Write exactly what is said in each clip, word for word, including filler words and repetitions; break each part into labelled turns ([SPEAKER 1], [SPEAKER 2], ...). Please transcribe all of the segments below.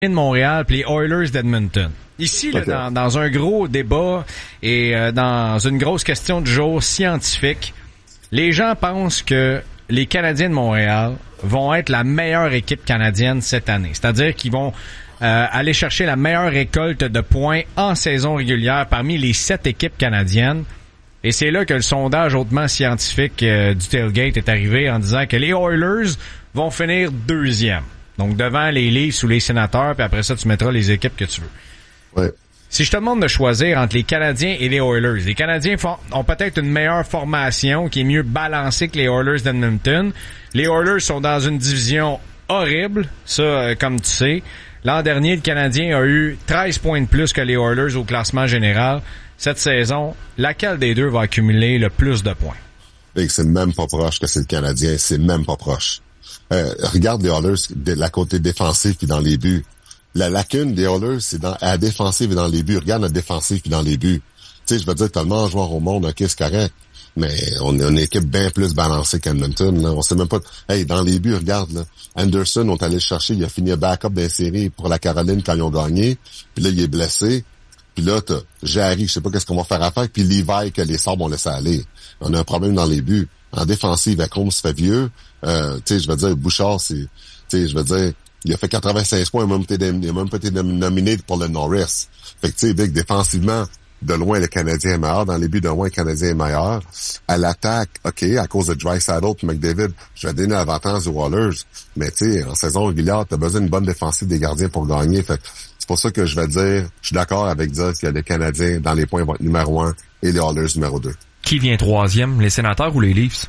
[SPEAKER 1] de Montréal puis les Oilers d'Edmonton. Ici, là,
[SPEAKER 2] okay.
[SPEAKER 1] dans, dans un gros débat et euh, dans une grosse question du jour scientifique, les gens pensent que les Canadiens de Montréal vont être la meilleure équipe canadienne cette année. C'est-à-dire qu'ils vont euh, aller chercher la meilleure récolte de points en saison régulière parmi les sept équipes canadiennes. Et c'est là que le sondage hautement scientifique euh, du Tailgate est arrivé en disant que les Oilers vont finir deuxième. Donc devant les Leafs ou les Sénateurs, puis après ça, tu mettras les équipes que tu veux.
[SPEAKER 2] Ouais.
[SPEAKER 1] Si je te demande de choisir entre les Canadiens et les Oilers, les Canadiens font, ont peut-être une meilleure formation qui est mieux balancée que les Oilers d'Edmonton. Les Oilers sont dans une division horrible, ça, euh, comme tu sais. L'an dernier, le Canadien a eu treize points de plus que les Oilers au classement général. Cette saison, laquelle des deux va accumuler le plus de points?
[SPEAKER 2] Et c'est même pas proche que c'est le Canadien, c'est même pas proche. Euh, regarde les Oilers de la côté défensive puis dans les buts. La lacune des Oilers, c'est dans à la défensive et dans les buts. Regarde notre défensive puis dans les buts. Tu sais, je veux dire, tellement de joueurs au monde, ok, c'est correct. Mais on est une équipe bien plus balancée qu'Edmonton, là. On sait même pas. Hey, dans les buts, regarde, là. Anderson, on est allé le chercher, il a fini backup dans les séries pour la Caroline quand ils ont gagné. Puis là, il est blessé. Puis là, t'as Jarry, je sais pas qu'est-ce qu'on va faire à faire. Puis Levi, que les Sabres vont laisser aller. On a un problème dans les buts. En défensive, Acombe se fait vieux. Euh, tu sais, je veux dire, Bouchard, c'est, tu sais, je veux dire, il a fait quatre-vingt-seize points, il a même été, il a même pas été nominé pour le Norris. Fait que, tu sais, Big, défensivement, de loin, le Canadien est meilleur. Dans les buts, de loin, le Canadien est meilleur. À l'attaque, OK, à cause de Draisaitl et McDavid, je vais donner l'avantage aux Oilers. Mais, tu sais, en saison régulière, t'as besoin d'une bonne défensive des gardiens pour gagner. Fait que, c'est pour ça que je vais dire, je suis d'accord avec dire que les Canadiens, dans les points, vont être numéro un et les Oilers numéro deux.
[SPEAKER 3] Qui vient troisième, les Sénateurs ou les Leafs?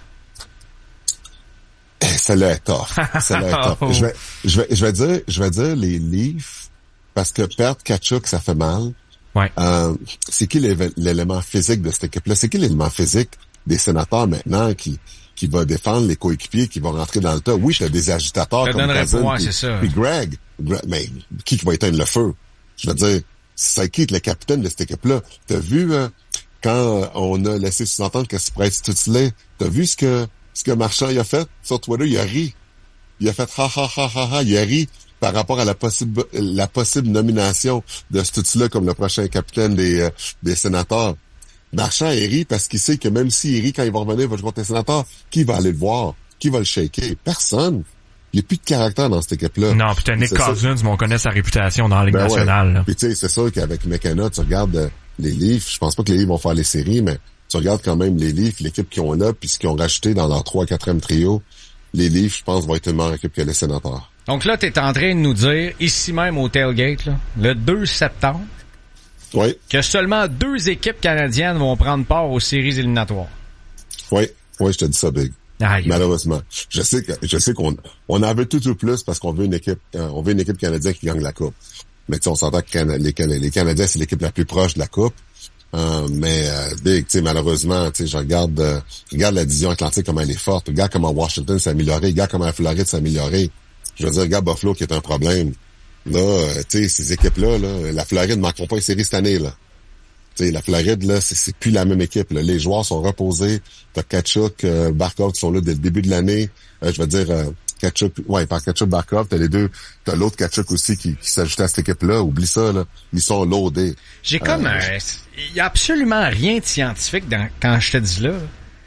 [SPEAKER 2] Celle-là est tough. Celle-là est tough. Je vais, je vais, je vais dire, je vais dire les Leafs, parce que perdre Tkachuk, ça fait mal.
[SPEAKER 3] Ouais.
[SPEAKER 2] Euh, c'est qui l'élément physique de cette équipe-là? C'est qui l'élément physique des Sénateurs maintenant qui, qui va défendre les coéquipiers, qui vont rentrer dans le tas? Oui, t'as des agitateurs comme Cousin, puis, puis Greg. Mais qui va éteindre le feu? Je veux dire, c'est qui le capitaine de cette équipe-là? T'as vu, euh, quand on a laissé sous-entendre que c'est Price Tutley, t'as vu ce que, ce que Marchand il a fait sur Twitter? Il a ri. Il a fait ha ha ha ha ha. Il a ri par rapport à la possible, la possible nomination de ce Tutley comme le prochain capitaine des, euh, des Sénateurs. Marchand il rit parce qu'il sait que même s'il rit quand il va revenir, il va jouer contre les Sénateurs. Qui va aller le voir? Qui va le shaker? Personne. Il n'y a plus de caractère dans cette équipe-là.
[SPEAKER 3] Non, putain, Nick Cousins, mais on connaît sa réputation dans la Ligue ben nationale.
[SPEAKER 2] Ouais. Puis tu sais, c'est sûr qu'avec McKenna, tu regardes euh, les Leafs, je pense pas que les Leafs vont faire les séries, mais tu regardes quand même les Leafs, l'équipe qu'ils ont là, puis ce qu'ils ont rajouté dans leur trois quatrième trio, les Leafs, je pense, vont être une meilleure équipe que les Sénateurs.
[SPEAKER 1] Donc là, tu es en train de nous dire, ici même au Tailgate, là, le deux septembre,
[SPEAKER 2] oui,
[SPEAKER 1] que seulement deux équipes canadiennes vont prendre part aux séries éliminatoires.
[SPEAKER 2] Oui, oui, je te dis ça, Big.
[SPEAKER 1] Aïe.
[SPEAKER 2] Malheureusement. Je sais que, je sais qu'on, on en veut tout ou plus parce qu'on veut une équipe, euh, on veut une équipe canadienne qui gagne la coupe. Mais tu sais, on s'entend que les, les Canadiens, c'est l'équipe la plus proche de la coupe. Euh, mais, euh, Big, tu sais, malheureusement, tu sais, je regarde, euh, regarde la division atlantique, comment elle est forte. Regarde comment Washington s'est amélioré. Regarde comment la Floride s'est améliorée. Je veux dire, regarde Buffalo qui est un problème. Là, euh, tu sais, ces équipes-là, là, la Floride ne manqueront pas une série cette année, là. Tu sais, la Floride, là, c'est, c'est plus la même équipe, là. Les joueurs sont reposés. T'as Tkachuk, euh, Barkov qui sont là dès le début de l'année. Euh, je veux dire, euh, Tkachuk, ouais, par Tkachuk, Barkov, t'as les deux. T'as l'autre Tkachuk aussi qui, qui s'ajoutait à cette équipe-là. Oublie ça, là. Ils sont loadés.
[SPEAKER 1] J'ai comme, il euh, euh, y a absolument rien de scientifique dans, quand je te dis là.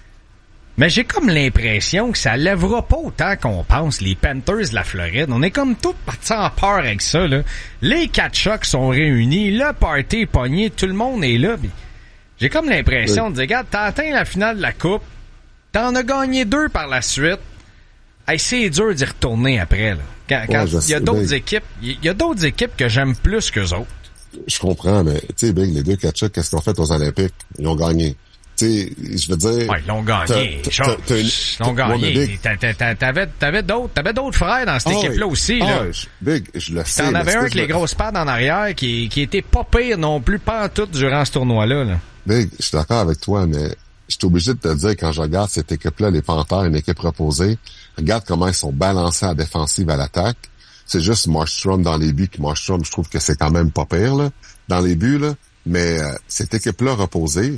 [SPEAKER 1] Mais j'ai comme l'impression que ça lèvera pas autant qu'on pense, les Panthers de la Floride. On est comme tous partis en peur avec ça, là. Les quatre chocs sont réunis, le party est pogné, tout le monde est là. Pis j'ai comme l'impression oui. de dire, regarde, t'as atteint la finale de la Coupe, t'en as gagné deux par la suite. Hey, c'est dur d'y retourner après, là. Quand, quand il ouais, y a d'autres Big. équipes, il y a d'autres équipes que j'aime plus qu'eux autres.
[SPEAKER 2] Je comprends, mais, tu sais, Big, les deux quatre chocs, qu'est-ce qu'ils ont fait aux Olympiques? Ils ont gagné. Tu sais, je veux dire...
[SPEAKER 1] Ouais, ils l'ont gagné. T'as, t'as, ils l'ont gagné. T'avais, t'avais d'autres, t'avais d'autres frères dans cette oh, équipe-là aussi,
[SPEAKER 2] oh,
[SPEAKER 1] là.
[SPEAKER 2] Je, Big, je le sais.
[SPEAKER 1] T'en avais un avec les grosses pattes en arrière qui, qui était pas pire non plus, pas en tout durant ce tournoi-là, là.
[SPEAKER 2] Big, je suis d'accord avec toi, mais je suis obligé de te dire, quand je regarde cette équipe-là, les Panthers, une équipe reposée, regarde comment ils sont balancés à la défensive, à l'attaque. C'est juste Markstrom dans les buts, puis Markstrom, je trouve que c'est quand même pas pire, là, dans les buts, là. Mais euh, cette équipe-là reposée,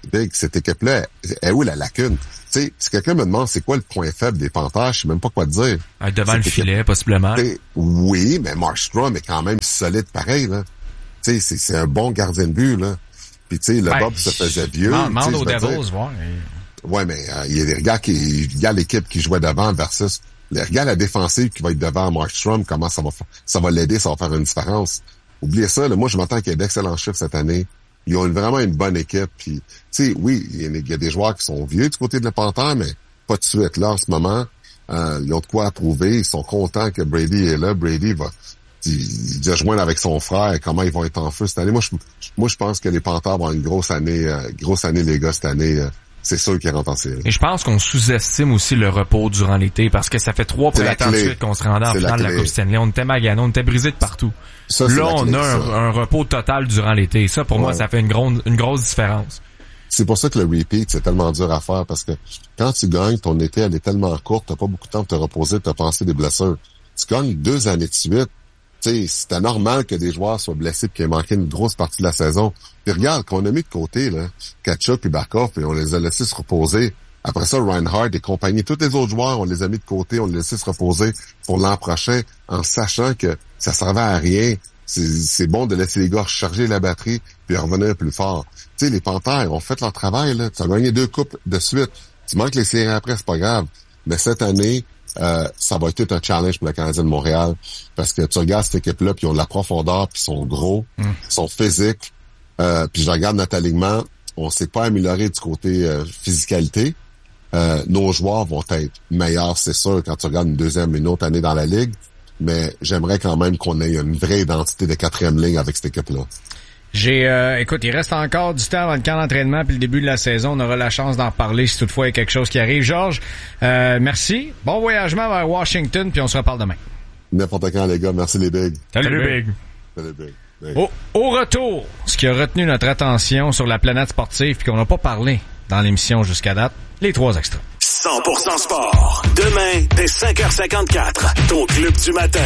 [SPEAKER 2] Big, cette équipe-là, est où la lacune? Tu sais, si quelqu'un me demande c'est quoi le point faible des Panthers, je sais même pas quoi te dire.
[SPEAKER 3] Ah, devant
[SPEAKER 2] cette
[SPEAKER 3] le filet,
[SPEAKER 2] équipe,
[SPEAKER 3] possiblement.
[SPEAKER 2] Oui, mais Markstrom est quand même solide pareil, là. Tu sais, c'est, c'est un bon gardien de but, là. Puis tu sais, le
[SPEAKER 1] ben,
[SPEAKER 2] Bob se faisait vieux.
[SPEAKER 1] Demande aux Devils, voir.
[SPEAKER 2] Ouais, mais euh, il y a des regards qui, il y a l'équipe qui jouait devant versus les regards la défensive qui va être devant Markstrom, comment ça va ça va l'aider, ça va faire une différence. Oubliez ça, là, moi je m'attends qu'il y ait d'excellents chiffres cette année. Ils ont une, vraiment une bonne équipe. Puis, tu sais, oui, il y, a, il y a des joueurs qui sont vieux du côté de la Panthère, mais pas de suite. Là, en ce moment, euh, ils ont de quoi approuver. Ils sont contents que Brady est là. Brady va, il, il va joindre avec son frère. Comment ils vont être en feu cette année. Moi, je, moi, je pense que les Panthères vont avoir une grosse année, euh, grosse année les gars cette année. Euh, c'est sûr qu'ils rentrent en série.
[SPEAKER 3] Et je pense qu'on sous-estime aussi le repos durant l'été parce que ça fait trois pour la temps de suite qu'on se rendait en finale de la Coupe Stanley. On était magané, on était brisé de partout. Ça, là, on clé, a un, un repos total durant l'été. Ça, pour ouais. moi, ça fait une, gronde, une grosse différence.
[SPEAKER 2] C'est pour ça que le repeat, c'est tellement dur à faire parce que quand tu gagnes, ton été, elle est tellement courte, t'as pas beaucoup de temps de te reposer, de te penser des blessures. Tu gagnes deux années de suite. Tu sais, c'était normal que des joueurs soient blessés et qu'il ait manqué une grosse partie de la saison. Puis regarde, qu'on a mis de côté, là, Tkachuk et Barkov, et on les a laissés se reposer. Après ça, Reinhardt et compagnie, tous les autres joueurs, on les a mis de côté, on les a laissés se reposer pour l'an prochain en sachant que ça servait à rien. C'est, c'est bon de laisser les gars recharger la batterie puis revenir plus fort. Tu sais, les Panthères ont fait leur travail, là. Tu as gagné deux coupes de suite. Tu manques les séries après, c'est pas grave. Mais cette année, euh, ça va être tout un challenge pour le Canadien de Montréal parce que tu regardes cette équipe-là puis ils ont de la profondeur puis ils sont gros, mm. ils sont physiques. Euh, puis je regarde notre alignement, on s'est pas amélioré du côté euh, physicalité. Euh, nos joueurs vont être meilleurs, c'est sûr, quand tu regardes une deuxième, une autre année dans la Ligue. Mais j'aimerais quand même qu'on ait une vraie identité de quatrième ligne avec cette équipe-là.
[SPEAKER 1] J'ai, euh, écoute, il reste encore du temps avant le camp d'entraînement puis le début de la saison. On aura la chance d'en reparler si toutefois il y a quelque chose qui arrive. Georges, euh, merci. Bon voyagement vers Washington puis on se reparle demain.
[SPEAKER 2] N'importe quand, les gars. Merci, les Bigs.
[SPEAKER 3] Salut, Salut Big.
[SPEAKER 2] Big. Salut, Big. Big.
[SPEAKER 1] Au, au retour, ce qui a retenu notre attention sur la planète sportive puis qu'on n'a pas parlé dans l'émission jusqu'à date, les trois extras.
[SPEAKER 4] cent pour cent sport. Demain, dès cinq heures cinquante-quatre, ton club du matin.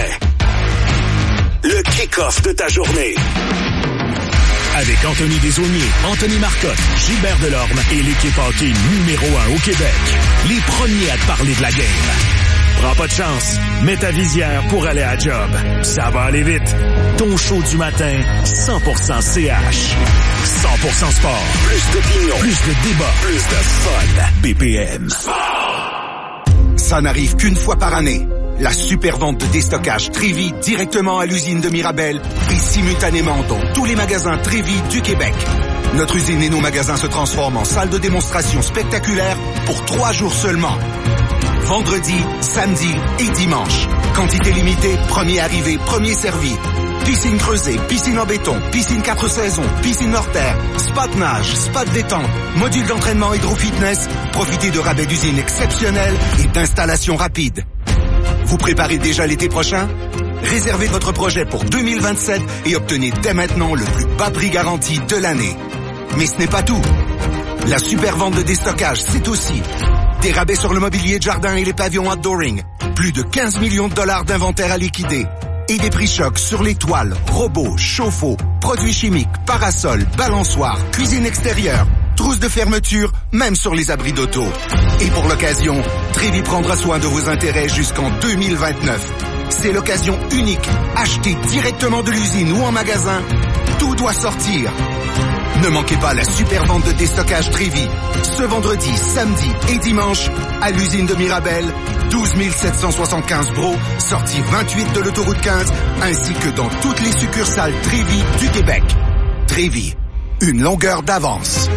[SPEAKER 4] Le kick-off de ta journée. Avec Anthony Desaulniers, Anthony Marcotte, Gilbert Delorme et l'équipe hockey numéro un au Québec. Les premiers à te parler de la game. Prends pas de chance. Mets ta visière pour aller à job. Ça va aller vite. Ton show du matin, cent pour cent C H. cent pour cent sport. Plus d'opinion. Plus de débat. Plus de fun. B P M.
[SPEAKER 5] Ça n'arrive qu'une fois par année. La super vente de déstockage Trévi directement à l'usine de Mirabel et simultanément dans tous les magasins Trévi du Québec. Notre usine et nos magasins se transforment en salle de démonstration spectaculaire pour trois jours seulement. Vendredi, samedi et dimanche. Quantité limitée, premier arrivé, premier servi. Piscine creusée, piscine en béton, piscine quatre saisons, piscine hors terre, spa de nage, spa de détente, module d'entraînement hydro-fitness. Profitez de rabais d'usine exceptionnels et d'installations rapides. Vous préparez déjà l'été prochain? Réservez votre projet pour deux mille vingt-sept et obtenez dès maintenant le plus bas prix garanti de l'année. Mais ce n'est pas tout. La super vente de déstockage, c'est aussi des rabais sur le mobilier de jardin et les pavillons outdooring, plus de quinze millions de dollars d'inventaire à liquider et des prix chocs sur les toiles, robots, chauffe-eau, produits chimiques, parasols, balançoires, cuisine extérieure, trousses de fermeture, même sur les abris d'auto. Et pour l'occasion, Trévi prendra soin de vos intérêts jusqu'en deux mille vingt-neuf. C'est l'occasion unique. Achetez directement de l'usine ou en magasin. Tout doit sortir. Ne manquez pas la super vente de déstockage Trévi. Ce vendredi, samedi et dimanche, à l'usine de Mirabel, douze mille sept cent soixante-quinze Bro, sortie vingt-huit de l'autoroute quinze, ainsi que dans toutes les succursales Trévi du Québec. Trévi, une longueur d'avance.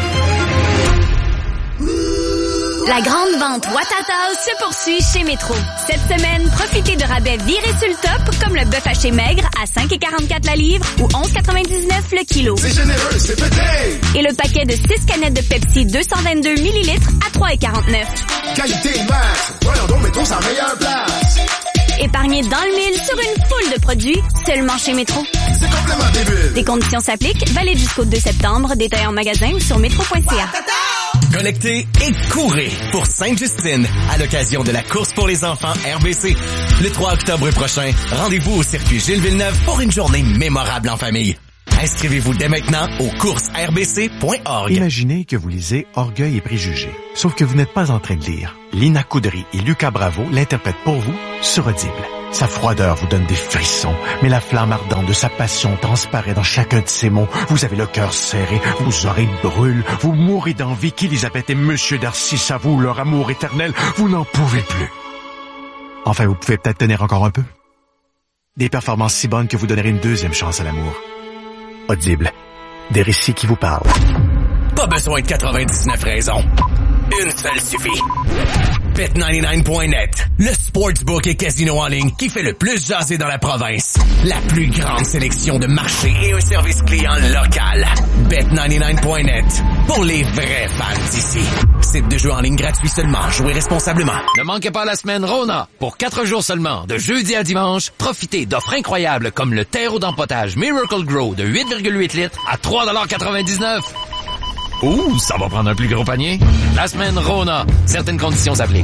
[SPEAKER 6] La grande vente Watatao se poursuit chez Métro. Cette semaine, profitez de rabais virés sur le top, comme le bœuf haché maigre à cinq virgule quarante-quatre la livre ou onze virgule quatre-vingt-dix-neuf le kilo.
[SPEAKER 7] C'est généreux, c'est pété!
[SPEAKER 6] Et le paquet de six canettes de Pepsi deux cent vingt-deux millilitres à trois virgule quarante-neuf.
[SPEAKER 7] Qualité max! Voyons donc, mettons sa meilleure place!
[SPEAKER 6] Épargnez dans le mille sur une foule de produits, seulement chez Métro.
[SPEAKER 7] C'est complètement débile!
[SPEAKER 6] Des conditions s'appliquent, valide jusqu'au deux septembre, détail en magasin ou sur métro point c a.
[SPEAKER 8] Connectez et courez pour Sainte-Justine à l'occasion de la course pour les enfants R B C. Le trois octobre prochain, rendez-vous au circuit Gilles Villeneuve pour une journée mémorable en famille. Inscrivez-vous dès maintenant au courses r b c point org.
[SPEAKER 9] Imaginez que vous lisez Orgueil et préjugés, sauf que vous n'êtes pas en train de lire. Lina Coudry et Lucas Bravo l'interprètent pour vous sur Audible. Sa froideur vous donne des frissons, mais la flamme ardente de sa passion transparaît dans chacun de ses mots. Vous avez le cœur serré, vos oreilles brûlent, vous mourrez d'envie qu'Elisabeth et Monsieur Darcy s'avouent leur amour éternel. Vous n'en pouvez plus. Enfin, vous pouvez peut-être tenir encore un peu. Des performances si bonnes que vous donnerez une deuxième chance à l'amour. Audible. Des récits qui vous parlent.
[SPEAKER 8] Pas besoin de quatre-vingt-dix-neuf raisons. Une seule suffit. bet quatre-vingt-dix-neuf point net, le sportsbook et casino en ligne qui fait le plus jaser dans la province. La plus grande sélection de marchés et un service client local. bet quatre-vingt-dix-neuf point net, pour les vrais fans d'ici. Site de jeu en ligne gratuit seulement. Jouez responsablement.
[SPEAKER 10] Ne manquez pas la semaine Rona. Pour quatre jours seulement, de jeudi à dimanche, profitez d'offres incroyables comme le terreau d'empotage Miracle Grow de huit virgule huit litres à trois dollars quatre-vingt-dix-neuf. Ouh, ça va prendre un plus gros panier. La semaine Rona. Certaines conditions s'appliquent.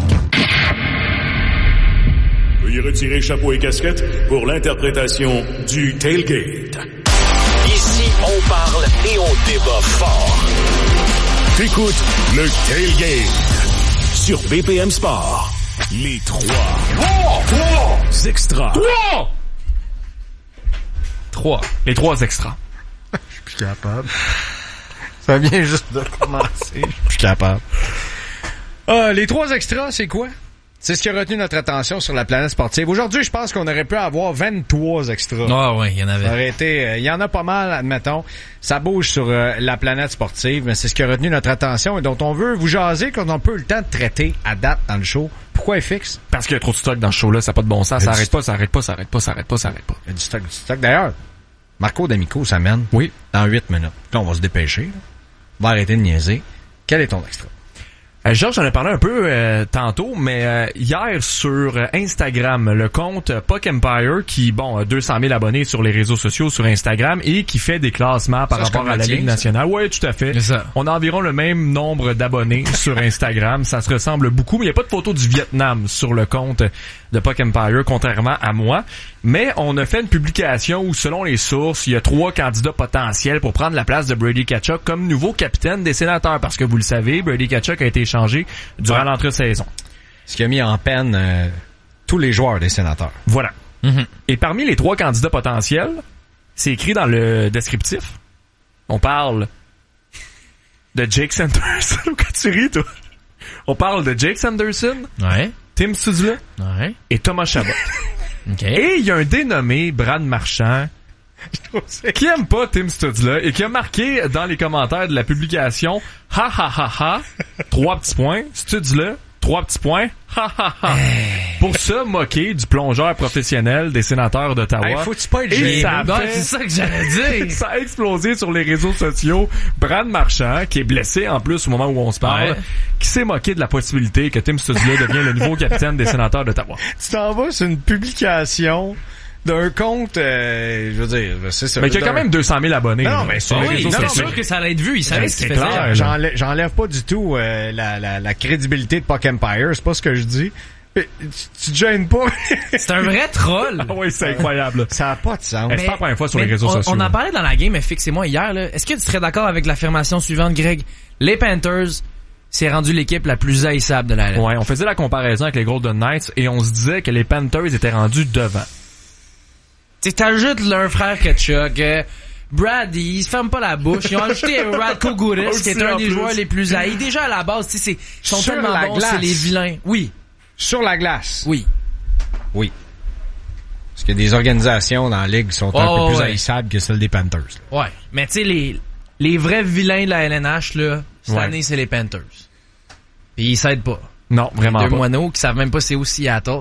[SPEAKER 4] Veuillez retirer chapeau et casquette pour l'interprétation du tailgate.
[SPEAKER 11] Ici, on parle et on débat fort.
[SPEAKER 4] T'écoutes le tailgate sur B P M Sport. Les trois. Trois! Trois! Extra.
[SPEAKER 3] Trois! Trois. Les trois extras.
[SPEAKER 1] Je suis plus capable. Ça vient juste de commencer. Je suis plus capable. Ah, les trois extras, c'est quoi? C'est ce qui a retenu notre attention sur la planète sportive. Aujourd'hui, je pense qu'on aurait pu avoir vingt-trois extras.
[SPEAKER 3] Ah ouais, il y en avait.
[SPEAKER 1] Ça aurait été, euh, il y en a pas mal, admettons. Ça bouge sur euh, la planète sportive, mais c'est ce qui a retenu notre attention et dont on veut vous jaser quand on peut le temps de traiter à date dans le show. Pourquoi F X?
[SPEAKER 3] Parce qu'il y a trop de stock dans ce show-là, ça n'a pas de bon sens. Ça arrête pas, ça arrête pas, ça arrête pas, ça arrête pas, ça arrête pas.
[SPEAKER 1] Il y a du stock, du stock. D'ailleurs, Marco D'Amico s'amène.
[SPEAKER 3] Oui.
[SPEAKER 1] Dans huit minutes. Là, on va se dépêcher. Là. On va arrêter de niaiser. Quel est ton extra?
[SPEAKER 3] Euh, Georges, j'en ai parlé un peu euh, tantôt, mais euh, hier sur Instagram, le compte Puck Empire qui, bon, a deux cent mille abonnés sur les réseaux sociaux sur Instagram et qui fait des classements par ça, rapport à la Ligue nationale. Oui, tout à fait. On a environ le même nombre d'abonnés sur Instagram. Ça se ressemble beaucoup, mais il n'y a pas de photo du Vietnam sur le compte de Puck Empire, contrairement à moi. Mais on a fait une publication où, selon les sources, il y a trois candidats potentiels pour prendre la place de Brady Tkachuk comme nouveau capitaine des Sénateurs. Parce que vous le savez, Brady Tkachuk a été changé durant ouais. l'entre-saison.
[SPEAKER 1] Ce qui a mis en peine euh, tous les joueurs des Sénateurs.
[SPEAKER 3] Voilà. Mm-hmm. Et parmi les trois candidats potentiels, c'est écrit dans le descriptif. On parle de Jake Sanderson. Pourquoi tu ris, toi? On parle de Jake Sanderson.
[SPEAKER 12] Ouais.
[SPEAKER 3] Tim Stutzla.
[SPEAKER 12] Ouais.
[SPEAKER 3] Et Thomas Chabot.
[SPEAKER 12] Okay.
[SPEAKER 3] Et il y a un dénommé Brad Marchand qui aime pas Tim Stutzla et qui a marqué dans les commentaires de la publication ha ha ha ha trois petits points Stutzla trois petits points ha ha ha pour se moquer du plongeur professionnel des Sénateurs d'Ottawa.
[SPEAKER 1] Hey, faut-tu pas être
[SPEAKER 3] et ça
[SPEAKER 12] ben,
[SPEAKER 3] fait,
[SPEAKER 12] c'est ça que j'allais dire.
[SPEAKER 3] Ça a explosé sur les réseaux sociaux. Brad Marchand, qui est blessé en plus au moment où on se parle, ouais. qui s'est moqué de la possibilité que Tim Stutzla devienne le nouveau capitaine des Sénateurs d'Ottawa.
[SPEAKER 1] Tu t'en vas sur une publication d'un compte, euh, je veux dire, c'est ça.
[SPEAKER 3] Mais qui a quand même deux cent mille abonnés.
[SPEAKER 1] Non, mais
[SPEAKER 12] sur les réseaux sociaux. C'est sûr que ça allait être vu. Il savait ce qu'il faisait.
[SPEAKER 1] J'enlève, j'enlève pas du tout euh, la, la, la crédibilité de Puck Empire. C'est pas ce que je dis. Mais, tu, tu te gênes pas.
[SPEAKER 12] C'est un vrai troll.
[SPEAKER 3] Ah oui, c'est incroyable.
[SPEAKER 1] Ça a pas de sens.
[SPEAKER 3] Mais, c'est pas la première fois sur les réseaux
[SPEAKER 12] on,
[SPEAKER 3] sociaux.
[SPEAKER 12] On en parlait dans la game, mais fixez-moi hier, là. Est-ce que tu serais d'accord avec l'affirmation suivante, Greg? Les Panthers, c'est rendu l'équipe la plus haïssable de la Ligue.
[SPEAKER 3] Ouais, on faisait la comparaison avec les Golden Knights et on se disait que les Panthers étaient rendus devant.
[SPEAKER 12] Tu t'ajoutes leur frère Tkachuk, euh, Brad, il se ferme pas la bouche. Ils ont ajouté Radko Gudas, qui est un des plus. joueurs les plus haïs. Déjà à la base, tu sais, ils sont
[SPEAKER 1] sur
[SPEAKER 12] tellement bons,
[SPEAKER 1] glace.
[SPEAKER 12] c'est les vilains. Oui.
[SPEAKER 1] Sur la glace.
[SPEAKER 12] Oui.
[SPEAKER 1] Oui. Parce qu'il y a des organisations dans la Ligue qui sont oh, un peu plus ouais. haïssables que celles des Panthers. Là.
[SPEAKER 12] Ouais. Mais tu sais, les, les vrais vilains de la L N H, là, cette ouais. année, c'est les Panthers. Puis ils s'aident pas.
[SPEAKER 3] Non, vraiment
[SPEAKER 12] les deux
[SPEAKER 3] pas.
[SPEAKER 12] Deux moineaux qui savent même pas c'est où Seattle.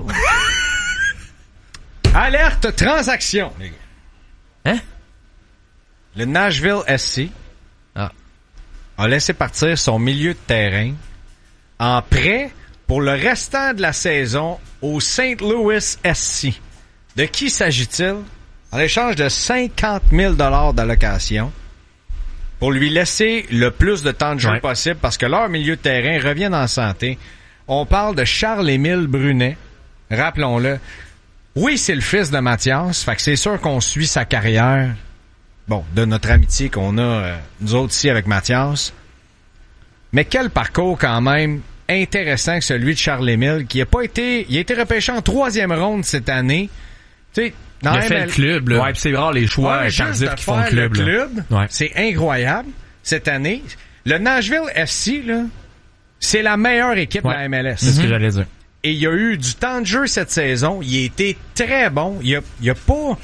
[SPEAKER 1] Alerte transaction, les gars.
[SPEAKER 12] Hein?
[SPEAKER 1] Le Nashville S C
[SPEAKER 12] ah.
[SPEAKER 1] a laissé partir son milieu de terrain en prêt pour le restant de la saison au Saint Louis S C. De qui s'agit-il? En échange de cinquante mille dollars d'allocation pour lui laisser le plus de temps de jeu ouais. possible parce que leur milieu de terrain revient en santé. On parle de Charles-Émile Brunet. Rappelons-le. Oui, c'est le fils de Mathias, fait que c'est sûr qu'on suit sa carrière bon, de notre amitié qu'on a, euh, nous autres ici avec Mathias. Mais quel parcours quand même intéressant que celui de Charles-Émile, qui a pas été, il a été repêché en troisième ronde cette année. Tu sais,
[SPEAKER 3] dans il a fait M L... le club, là. Ouais, pis c'est rare les choix ouais, tardifs qui font le club.
[SPEAKER 1] Le club ouais. C'est incroyable cette année. Le Nashville F C, là, c'est la meilleure équipe ouais. de la M L S.
[SPEAKER 3] C'est mm-hmm. ce que j'allais dire.
[SPEAKER 1] Et il y a eu du temps de jeu cette saison. Il a été très bon. Il y a, il y a pas,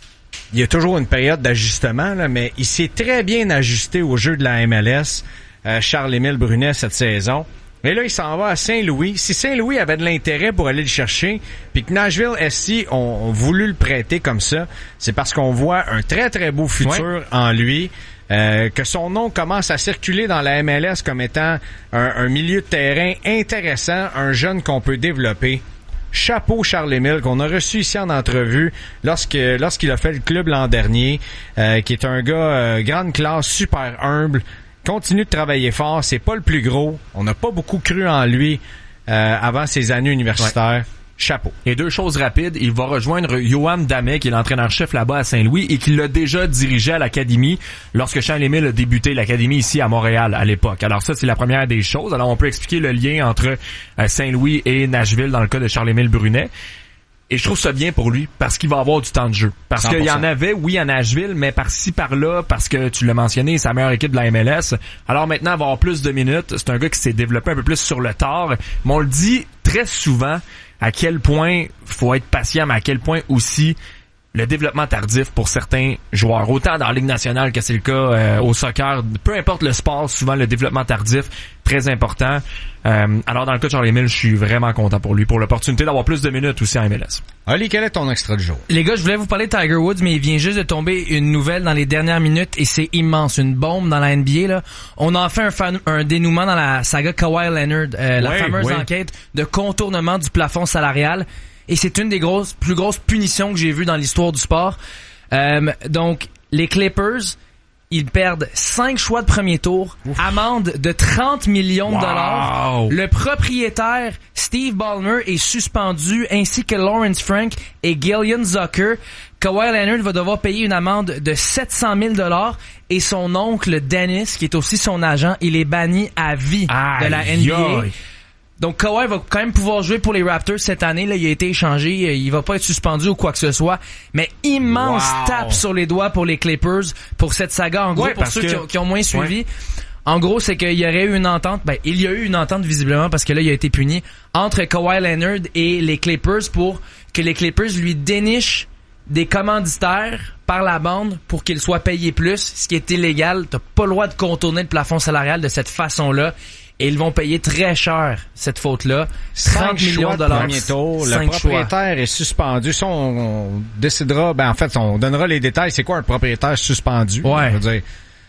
[SPEAKER 1] il y a toujours une période d'ajustement, là, mais il s'est très bien ajusté au jeu de la M L S. Euh, Charles-Émile Brunet cette saison. Et là, il s'en va à Saint-Louis. Si Saint-Louis avait de l'intérêt pour aller le chercher, puis que Nashville F C ont, ont voulu le prêter comme ça, c'est parce qu'on voit un très, très beau futur ouais. en lui. Euh, que son nom commence à circuler dans la M L S comme étant un, un milieu de terrain intéressant, un jeune qu'on peut développer. Chapeau Charles-Émile, qu'on a reçu ici en entrevue lorsque lorsqu'il a fait le club l'an dernier, euh, qui est un gars euh, grande classe, super humble, continue de travailler fort, c'est pas le plus gros, on n'a pas beaucoup cru en lui euh, avant ses années universitaires. Ouais. Chapeau.
[SPEAKER 3] Et deux choses rapides, il va rejoindre Johan Damet, qui est l'entraîneur-chef là-bas à Saint-Louis et qui l'a déjà dirigé à l'académie lorsque Charles-Émile a débuté l'académie ici à Montréal à l'époque. Alors ça, c'est la première des choses. Alors on peut expliquer le lien entre euh, Saint-Louis et Nashville dans le cas de Charles-Émile Brunet. Et je trouve ça bien pour lui, parce qu'il va avoir du temps de jeu. Parce qu'il y en avait, oui, à Nashville, mais par-ci, par-là, parce que tu l'as mentionné, c'est la meilleure équipe de la M L S. Alors maintenant, il va avoir plus de minutes. C'est un gars qui s'est développé un peu plus sur le tard. Mais on le dit très souvent, à quel point faut être patient, mais à quel point aussi le développement tardif pour certains joueurs. Autant dans la Ligue nationale que c'est le cas euh, au soccer. Peu importe le sport, souvent le développement tardif, très important. Euh, alors dans le cas de Charles-Émile, je suis vraiment content pour lui, pour l'opportunité d'avoir plus de minutes aussi en M L S.
[SPEAKER 1] Ali, quel est ton extrait du jour?
[SPEAKER 12] Les gars, je voulais vous parler de Tiger Woods, mais il vient juste de tomber une nouvelle dans les dernières minutes et c'est immense. Une bombe dans la N B A, là. On a fait un, fan, un dénouement dans la saga Kawhi Leonard, euh, oui, la fameuse oui. enquête de contournement du plafond salarial. Et c'est une des grosses, plus grosses punitions que j'ai vues dans l'histoire du sport. Euh, donc, les Clippers, ils perdent cinq choix de premier tour, Ouf. amende de trente millions de wow. dollars. Le propriétaire, Steve Ballmer, est suspendu, ainsi que Lawrence Frank et Gillian Zucker. Kawhi Leonard va devoir payer une amende de sept cent mille dollars et son oncle Dennis, qui est aussi son agent, il est banni à vie aïe, de la N B A. Aïe. Donc Kawhi va quand même pouvoir jouer pour les Raptors cette année. Là, il a été échangé, il va pas être suspendu ou quoi que ce soit. Mais immense wow. tape sur les doigts pour les Clippers pour cette saga. En gros, ouais, pour ceux que... qui, ont, qui ont moins suivi, ouais. en gros, c'est qu'il y aurait eu une entente. Ben, il y a eu une entente visiblement parce que là, il a été puni entre Kawhi Leonard et les Clippers pour que les Clippers lui dénichent des commanditaires par la bande pour qu'il soit payé plus, ce qui est illégal. T'as pas le droit de contourner le plafond salarial de cette façon-là. Et ils vont payer très cher cette faute-là. trente millions de dollars.
[SPEAKER 1] Premier tour. Le propriétaire choix. est suspendu. Ça, on, on décidera, ben en fait, on donnera les détails. C'est quoi un propriétaire suspendu?
[SPEAKER 3] Ouais.
[SPEAKER 1] Je veux dire,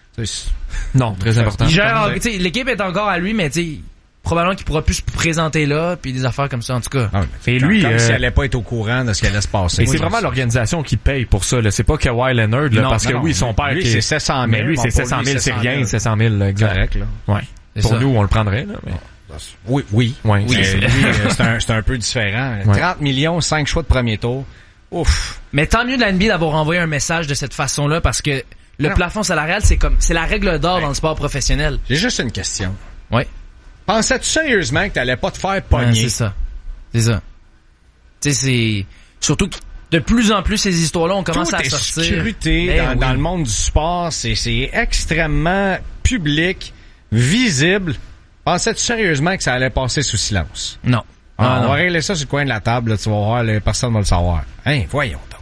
[SPEAKER 3] non, très important.
[SPEAKER 12] Il gère, l'équipe est encore à lui, mais tu sais, probablement qu'il pourra plus se présenter là, puis des affaires comme ça en tout cas.
[SPEAKER 1] Ah, et lui, comme euh... s'il allait pas être au courant de ce qui allait se passer.
[SPEAKER 3] Et c'est vraiment l'organisation qui paye pour ça. Là. C'est pas Kawhi Leonard, là, non, parce non, que non, oui, son père.
[SPEAKER 1] Lui,
[SPEAKER 3] qui...
[SPEAKER 1] c'est sept cent mille.
[SPEAKER 3] Mais lui, c'est sept cent mille, c'est rien, sept cent mille, exact.
[SPEAKER 1] Correct, là.
[SPEAKER 3] Ouais. Pour ça. Nous, on le prendrait, là. Mais...
[SPEAKER 1] Oui, oui.
[SPEAKER 3] Ouais,
[SPEAKER 1] oui c'est, lui, c'est, un, c'est un peu différent. Ouais. trente millions, cinq choix de premier tour. Ouf.
[SPEAKER 12] Mais tant mieux de la N B A d'avoir envoyé un message de cette façon-là parce que le non. plafond salarial, c'est comme, c'est la règle d'or ouais. dans le sport professionnel.
[SPEAKER 1] J'ai juste une question.
[SPEAKER 12] Oui.
[SPEAKER 1] Pensais-tu sérieusement que t'allais pas te faire pogner? Ouais,
[SPEAKER 12] c'est ça. C'est ça. Tu sais, c'est, surtout que de plus en plus, ces histoires-là, on commence
[SPEAKER 1] Tout
[SPEAKER 12] à
[SPEAKER 1] est
[SPEAKER 12] sortir.
[SPEAKER 1] Sécurité
[SPEAKER 12] hey,
[SPEAKER 1] dans,
[SPEAKER 12] oui.
[SPEAKER 1] dans le monde du sport, c'est, c'est extrêmement public, visible. Pensais-tu sérieusement que ça allait passer sous silence?
[SPEAKER 12] Non.
[SPEAKER 1] Ah, on va régler ça sur le coin de la table, là, tu vas voir, là, personne ne va le savoir. Hein, voyons donc.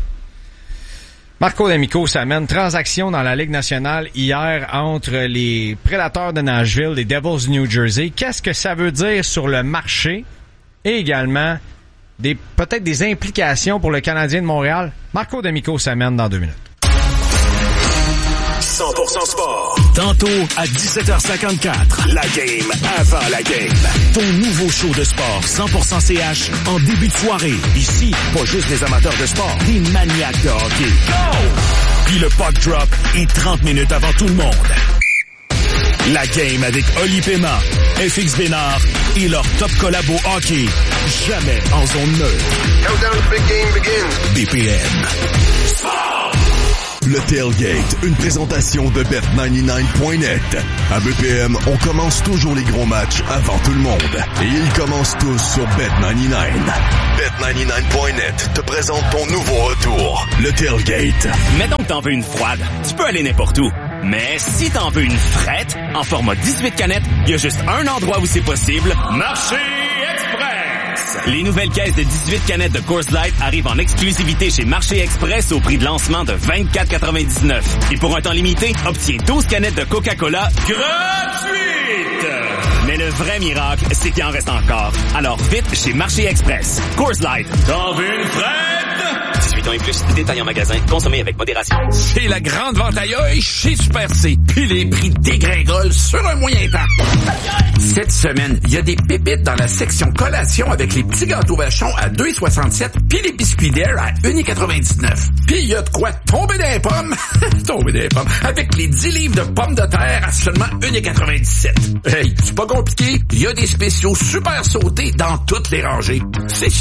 [SPEAKER 1] Marco D'Amico s'amène transaction dans la Ligue nationale hier entre les Prédateurs de Nashville, les Devils du New Jersey. Qu'est-ce que ça veut dire sur le marché? Et également, des, peut-être des implications pour le Canadien de Montréal. Marco D'Amico s'amène dans deux minutes.
[SPEAKER 4] cent pour cent sport. Tantôt à dix-sept heures cinquante-quatre. La game avant la game. Ton nouveau show de sport cent pour cent C H en début de soirée. Ici, pas juste des amateurs de sport, des maniaques de hockey. Go! Puis le puck drop est trente minutes avant tout le monde. La game avec Oli Pema, F X Bénard et leur top collabo hockey. Jamais en zone neutre.
[SPEAKER 7] Countdown to big game begins.
[SPEAKER 4] B P M. Sport!
[SPEAKER 13] Le Tailgate, une présentation de bet quatre-vingt-dix-neuf point net. À B P M, on commence toujours les gros matchs avant tout le monde. Et ils commencent tous sur bet quatre-vingt-dix-neuf. bet quatre-vingt-dix-neuf point net te présente ton nouveau retour, le Tailgate.
[SPEAKER 14] Mettons que t'en veux une froide, tu peux aller n'importe où. Mais si t'en veux une frette, en format dix-huit canettes, il y a juste un endroit où c'est possible. Marché Express! Les nouvelles caisses de dix-huit canettes de Coors Light arrivent en exclusivité chez Marché Express au prix de lancement de vingt-quatre quatre-vingt-dix-neuf. Et pour un temps limité, obtiens douze canettes de Coca-Cola gratuites! Mais le vrai miracle, c'est qu'il en reste encore. Alors vite chez Marché Express. Coors Light. T'en veux une frette? dix-huit ans et plus, détail en magasin, consommez avec modération.
[SPEAKER 15] C'est la grande vente ailleurs chez Super C. Puis les prix dégringolent sur un moyen temps. Cette semaine, il y a des pépites dans la section collation avec les petits gâteaux vachons à deux soixante-sept puis les biscuits d'air à un quatre-vingt-dix-neuf. Puis il y a de quoi tomber dans les pommes. tomber dans les pommes. Avec les dix livres de pommes de terre à seulement un quatre-vingt-dix-sept. Hey, c'est pas compliqué. Il y a des spéciaux super sautés dans toutes les rangées. C'est